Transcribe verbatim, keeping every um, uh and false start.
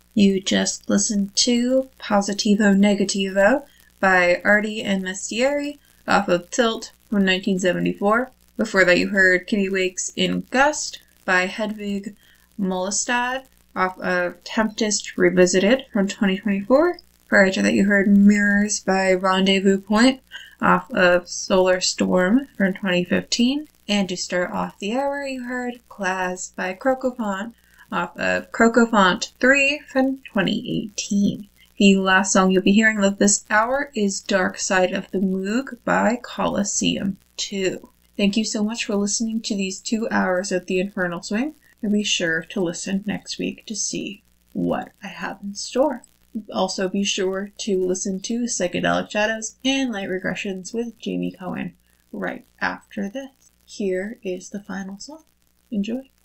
You just listened to Positivo Negativo by Artie and Mestieri off of Tilt from nineteen seventy-four. Before that you heard Kittiwakes in Gust by Hedvig Mollestad off of Tempest Revisited from twenty twenty-four. Prior to that you heard Mirrors by Rendezvous Point off of Solar Storm from twenty fifteen. And to start off the hour you heard Class by Crocofont off of Crocofont three from twenty eighteen. The last song you'll be hearing of this hour is Dark Side of the Moog by Colosseum two. Thank you so much for listening to these two hours of the Infernal Swing, and be sure to listen next week to see what I have in store. Also be sure to listen to Psychedelic Shadows and Light Regressions with Jamie Cohen right after this. Here is the final song. Enjoy.